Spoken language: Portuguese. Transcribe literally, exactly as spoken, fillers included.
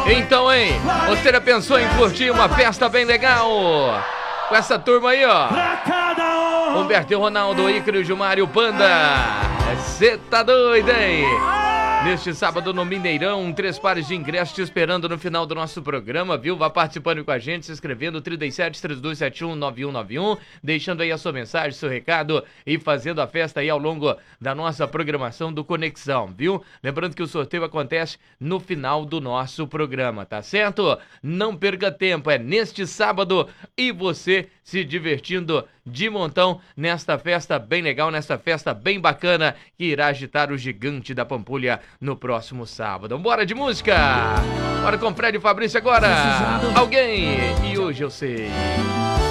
Então, hein, você já pensou em curtir uma festa bem legal? Com essa turma aí, ó. Humberto e Ronaldo, Ícaro, Gilmar e o Panda. Cê tá doido, hein? Neste sábado no Mineirão, três pares de ingressos te esperando no final do nosso programa, viu? Vá participando com a gente, se inscrevendo trinta e sete, trinta e dois setenta e um, nove um nove um, deixando aí a sua mensagem, seu recado e fazendo a festa aí ao longo da nossa programação do Conexão, viu? Lembrando que o sorteio acontece no final do nosso programa, tá certo? Não perca tempo, é neste sábado e você se divertindo de montão nesta festa bem legal, nesta festa bem bacana que irá agitar o gigante da Pampulha no próximo sábado. Bora de música! Bora com Fred e Fabrício agora! Alguém! E hoje eu sei...